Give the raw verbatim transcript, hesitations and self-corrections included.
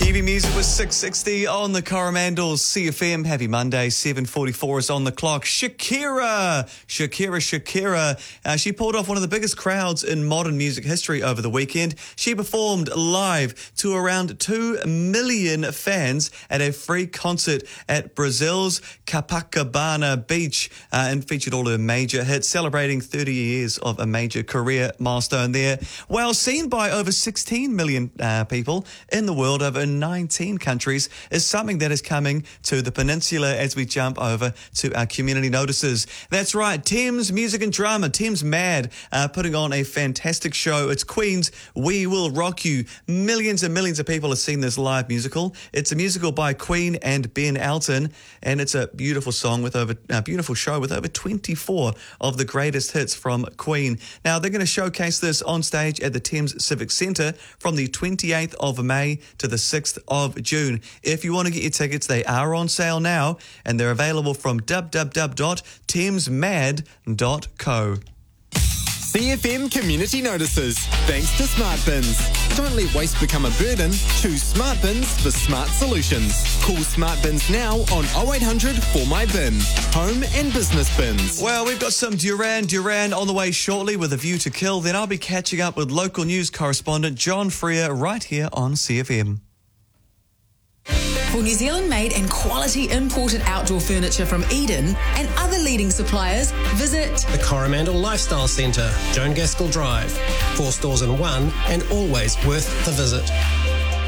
Heavy music was six sixty on the Coromandels C F M. Happy Monday, seven forty-four is on the clock. Shakira, Shakira, Shakira. Uh, she pulled off one of the biggest crowds in modern music history over the weekend. She performed live to around two million fans at a free concert at Brazil's Copacabana Beach uh, and featured all her major hits, celebrating thirty years of a major career milestone there. Well seen by over sixteen million uh, people in the world, over nineteen countries, is something that is coming to the peninsula as we jump over to our community notices. That's right, Thames Music and Drama, Thames Mad, uh, putting on a fantastic show. It's Queen's We Will Rock You. Millions and millions of people have seen this live musical. It's a musical by Queen and Ben Elton, and it's a beautiful song with over a beautiful show with over twenty-four of the greatest hits from Queen. Now, they're going to showcase this on stage at the Thames Civic Centre from the twenty-eighth of May to the sixth of June. If you want to get your tickets, they are on sale now, and they're available from w w w dot thames mad dot co. C F M Community Notices. Thanks to Smart Bins. Don't let waste become a burden. Choose Smart Bins for smart solutions. Call Smart Bins now on oh eight hundred four my bin. Home and business bins. Well, we've got some Duran Duran on the way shortly with A View to Kill. Then I'll be catching up with local news correspondent John Freer right here on C F M. For New Zealand-made and quality imported outdoor furniture from Eden and other leading suppliers, visit the Coromandel Lifestyle Centre, Joan Gaskell Drive. Four stores in one and always worth the visit.